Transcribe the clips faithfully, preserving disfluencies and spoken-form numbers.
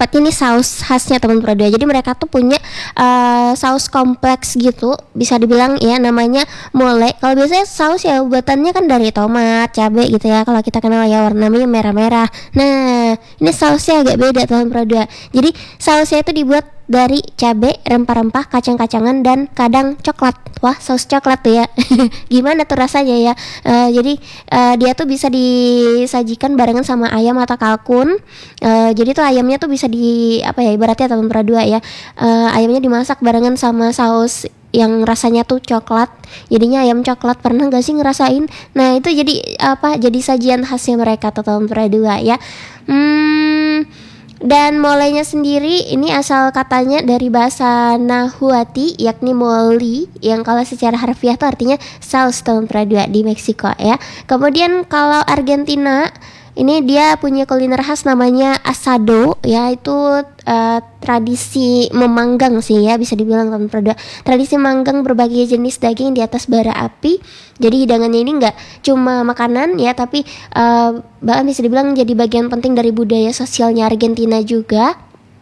tepatnya ini saus khasnya teman Produa. Jadi mereka tuh punya uh, saus kompleks gitu, bisa dibilang ya, namanya mole. Kalau biasanya saus ya buatannya kan dari tomat, cabai gitu ya, kalau kita kenal ya, warnanya merah-merah. Nah, ini sausnya agak beda teman Produa. Jadi sausnya itu dibuat dari cabai, rempah-rempah, kacang-kacangan, dan kadang coklat. Wah, saus coklat tuh ya. Gimana tuh rasanya ya? Uh, jadi uh, dia tuh bisa disajikan barengan sama ayam atau kalkun. Uh, jadi tuh ayamnya tuh bisa di apa ya, ibaratnya teman Produa ya. Uh, ayamnya dimasak barengan sama saus yang rasanya tuh coklat, jadinya ayam coklat. Pernah gak sih ngerasain? Nah itu jadi apa? Jadi sajian khasnya mereka tuh teman Produa ya. Hmm. Dan molenya sendiri ini asal katanya dari bahasa Nahuatl, yakni moli, yang kalau secara harfiah itu artinya saus teman Produa di Meksiko ya. Kemudian kalau Argentina, ini dia punya kuliner khas namanya asado ya, itu uh, tradisi memanggang sih ya, bisa dibilang teman Produa. Tradisi manggang berbagai jenis daging di atas bara api. Jadi hidangannya ini nggak cuma makanan ya, tapi uh, bahkan bisa dibilang jadi bagian penting dari budaya sosialnya Argentina juga.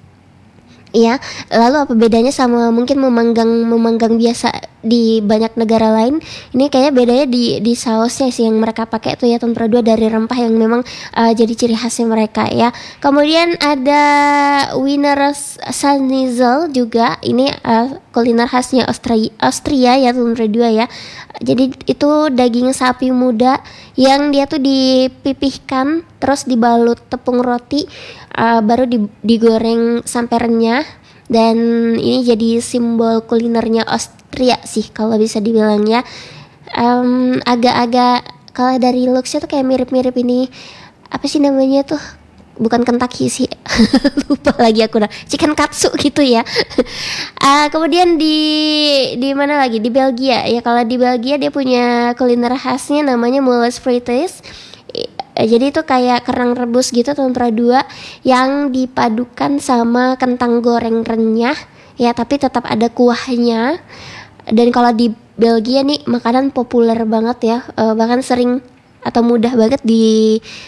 Ya, lalu apa bedanya sama mungkin memanggang memanggang biasa di banyak negara lain? Ini kayaknya bedanya di di sausnya sih yang mereka pakai tuh ya teman Produa, dari rempah yang memang uh, jadi ciri khasnya mereka ya. Kemudian ada Wiener Schnitzel juga, ini uh, kuliner khasnya Austria, Austria ya teman Produa ya. Jadi itu daging sapi muda yang dia tuh dipipihkan terus dibalut tepung roti, uh, baru di, digoreng sampai renyah. Dan ini jadi simbol kulinernya Austria sih kalau bisa dibilang ya. um, Agak-agak kalau dari looksnya tuh kayak mirip-mirip ini, apa sih namanya tuh, bukan Kentucky sih lupa lagi aku, nah chicken katsu gitu ya. uh, kemudian di di mana lagi, di Belgia ya. Kalau di Belgia dia punya kuliner khasnya namanya moules frites. Jadi itu kayak kerang rebus gitu teman Produa, yang dipadukan sama kentang goreng renyah ya, tapi tetap ada kuahnya. Dan kalau di Belgia nih makanan populer banget ya, uh, bahkan sering atau mudah banget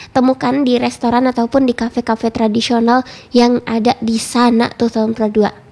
ditemukan di restoran ataupun di kafe-kafe tradisional yang ada di sana tuh teman Produa.